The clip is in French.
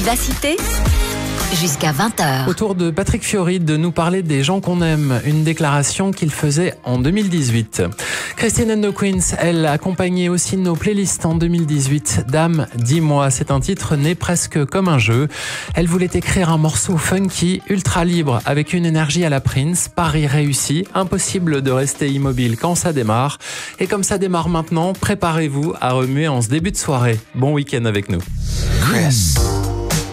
la cité jusqu'à 20h. Autour de Patrick Fiori de nous parler des gens qu'on aime, une déclaration qu'il faisait en 2018. Christine and the Queens, elle accompagnait aussi nos playlists en 2018. Dame, dis-moi, c'est un titre né presque comme un jeu. Elle voulait écrire un morceau funky, ultra libre, avec une énergie à la Prince. Pari réussi, impossible de rester immobile quand ça démarre. Et comme ça démarre maintenant, préparez-vous à remuer en ce début de soirée. Bon week-end avec nous. Chris.